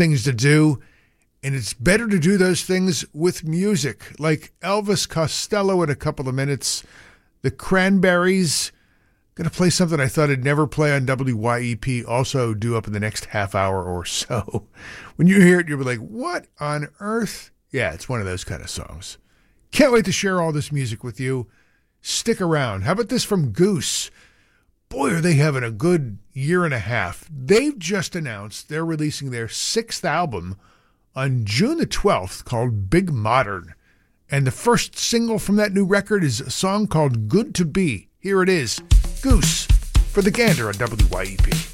things to do, and it's better to do those things with music, like Elvis Costello in a couple of minutes. The Cranberries, going to play something I thought I'd never play on WYEP, also due up in the next half hour or so. When you hear it, you'll be like, what on earth? Yeah, it's one of those kind of songs. Can't wait to share all this music with you. Stick around. How about this from Goose? Boy, are they having a good year and a half. They've just announced they're releasing their 6th album on June the 12th called Big Modern. And the first single from that new record is a song called Good to Be. Here it is, Goose, for the Gander on WYEP.